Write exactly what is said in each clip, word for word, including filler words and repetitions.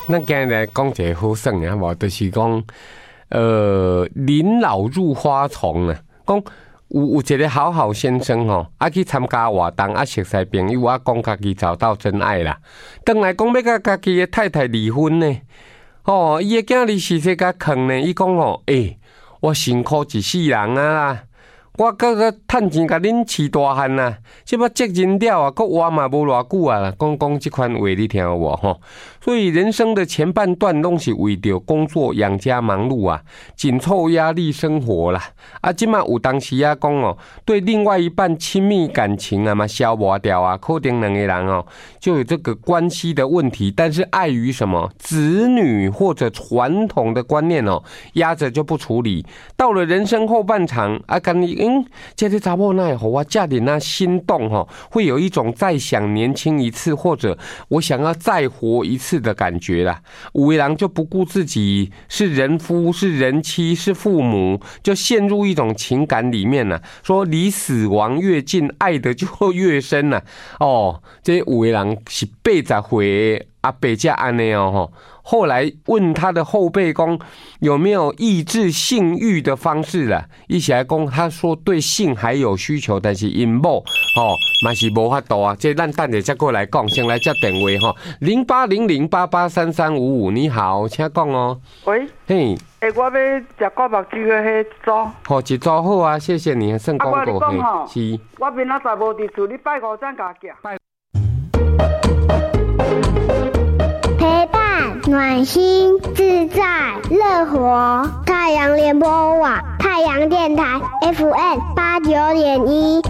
咱今日来讲一个好耍的，无就是讲，呃，临老入花丛啊，讲有有一个好好先生吼，啊去参加活动，啊熟识朋友，啊讲家己找到真爱啦，转来讲要甲家己的太太离婚呢，哦，伊的囝儿是说甲坑呢，伊讲吼，诶、欸，我辛苦一世人啊啦。我搁个趁钱甲恁饲大汉啦，即摆责任了啊，搁活嘛无偌久啊啦。讲讲即款话你听有无吼？所以人生的前半段拢是为着工作养家忙碌啊，紧凑压力生活啦。啊，即摆有当时啊讲哦，对另外一半亲密感情啊嘛消磨掉啊，可能两个人哦就有这个关系的问题，但是碍于什么子女或者传统的观念哦，压着就不处理。到了人生后半场啊，跟你。嗯，这个查某哪会让我这么那心动哈？会有一种再想年轻一次，或者我想要再活一次的感觉啦。有的人就不顾自己是人夫、是人妻、是父母，就陷入一种情感里面了。说离死亡越近，爱的就越深了。哦，这有的人是八十岁阿伯才安尼哦。后来问他的后辈讲有没有抑制性欲的方式啦，一起来讲，他说对性还有需求，但是因某哦嘛是无法度啊。这咱等下再过来讲，先来接电话哈，零八零零八八三三五五，你好，请讲哦。 喂， 嘿， 诶，我要食锅目鸡的迄组。 好，一组好啊，谢谢你，算广告嘿。啊， 是。 我明仔载无伫厝，你拜五才甲寄。 陪伴、暖心、自在、乐活。太阳联播网，太阳电台 F M 八九点一。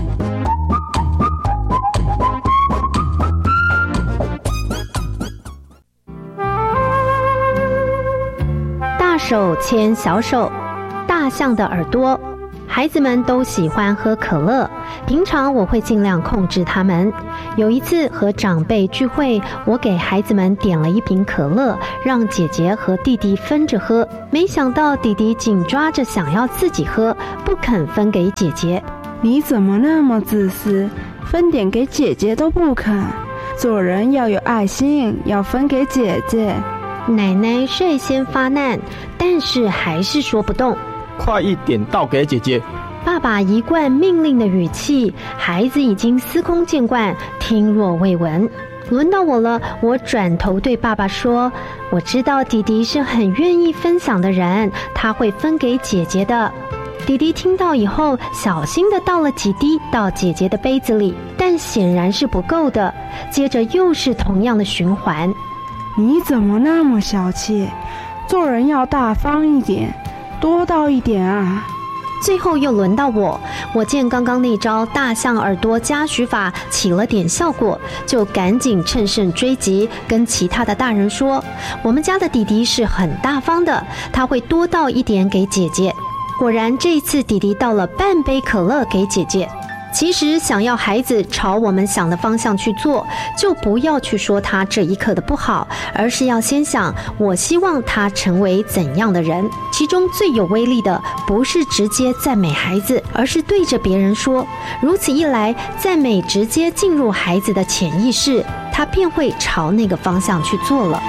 大手牵小手，大象的耳朵。孩子们都喜欢喝可乐，平常我会尽量控制他们。有一次和长辈聚会，我给孩子们点了一瓶可乐，让姐姐和弟弟分着喝。没想到弟弟紧抓着想要自己喝，不肯分给姐姐。 你怎么那么自私，分点给姐姐都不肯？做人要有爱心，要分给姐姐。 奶奶率先发难，但是还是说不动。 快一点倒给姐姐！ 爸爸一贯命令的语气，孩子已经司空见惯，听若未闻。轮到我了，我转头对爸爸说：“我知道弟弟是很愿意分享的人，他会分给姐姐的。”弟弟听到以后，小心地倒了几滴到姐姐的杯子里，但显然是不够的。接着又是同样的循环。 你怎么那么小气？做人要大方一点。多倒一点啊！ 最后又轮到我，我见刚刚那招大象耳朵加许法起了点效果，就赶紧乘胜追击，跟其他的大人说，我们家的弟弟是很大方的，他会多倒一点给姐姐。果然这一次弟弟倒了半杯可乐给姐姐。其实想要孩子朝我们想的方向去做，就不要去说他这一刻的不好，而是要先想我希望他成为怎样的人。其中最有威力的不是直接赞美孩子，而是对着别人说，如此一来，赞美直接进入孩子的潜意识，他便会朝那个方向去做了。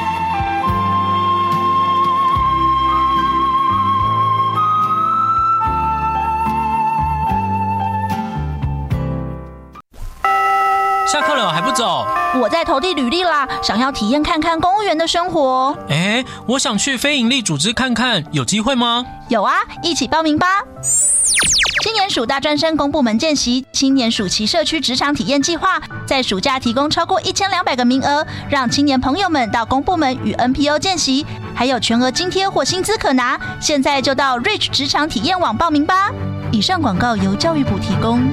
下课了还不走？ 我在投递履历啦，想要体验看看公务员的生活。 哎，我想去非营利组织看看，有机会吗？ 有啊，一起报名吧！青年署大专生公部门见习，青年暑期社区职场体验计划，在暑假提供超过一千两百个名额，让青年朋友们到公部门与 N P O 见习，还有全额津贴或薪资可拿。现在就到 Reach 职场体验网报名吧。以上广告由教育部提供。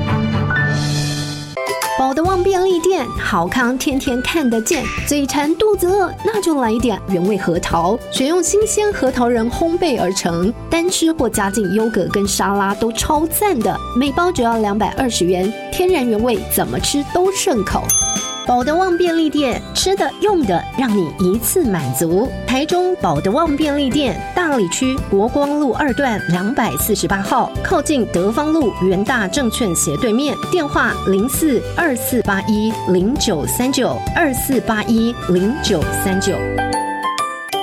宝德旺便利店，好康天天看得见，嘴馋肚子饿，那就来一点原味核桃，选用新鲜核桃仁烘焙而成，单吃或加进优格跟沙拉都超赞的，每包只要两百二十元，天然原味，怎么吃都顺口。宝德旺便利店，吃的用的让你一次满足。台中宝德旺便利店，大里区国光路二段两百四十八号，靠近德芳路元大证券斜对面，电话零四二四八一零九三九二四八一零九三九。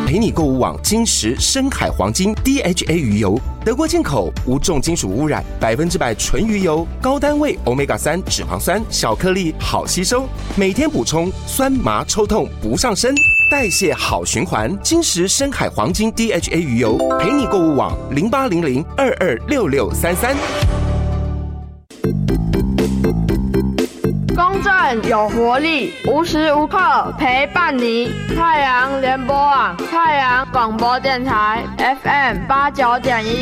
陪你购物网金石深海黄金 D H A 鱼油，德国进口，无重金属污染，百分之百纯鱼油，高单位 欧米伽三 脂肪酸，小颗粒好吸收，每天补充，酸麻抽痛不上身，代谢好循环。金石深海黄金 D H A 鱼油，陪你购物网零八零零二二六六三三。 公正有活力，无时无刻陪伴你。太阳联播网，太阳广播电台 F M 八九点一。